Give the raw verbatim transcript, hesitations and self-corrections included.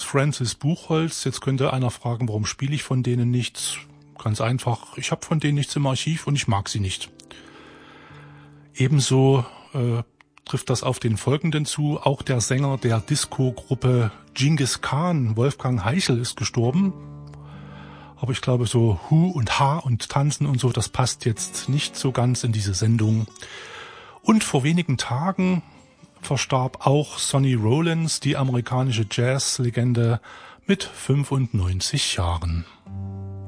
Francis Buchholz. Jetzt könnte einer fragen, warum spiele ich von denen nichts? Ganz einfach, ich habe von denen nichts im Archiv und ich mag sie nicht. Ebenso äh, trifft das auf den Folgenden zu. Auch der Sänger der Disco-Gruppe Genghis Khan, Wolfgang Heichel, ist gestorben. Aber ich glaube, so Hu und Ha und Tanzen und so, das passt jetzt nicht so ganz in diese Sendung. Und vor wenigen Tagen verstarb auch Sonny Rollins, die amerikanische Jazz-Legende, mit fünfundneunzig Jahren.